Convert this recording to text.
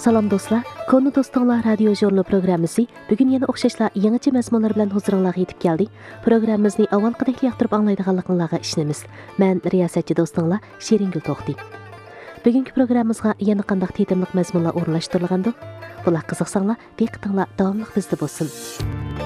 Salam dostlar, Konu Dostlar radio jurnal programmasi bugun yana o'xshashla yangicha mazmunlar bilan huzuringizga yetib keldi. Programmamizni avvalgidek yoqtirib anglaydiganligingizga ishonamiz. Men riyosatchi do'stinglar Sheringul To'xti. Bugungi programmamizga yana qanday tetimlik mazmunlar o'rnashtirilgandi? Bular qiziqsanglar, diqqatinglar davomli bizda bo'lsin.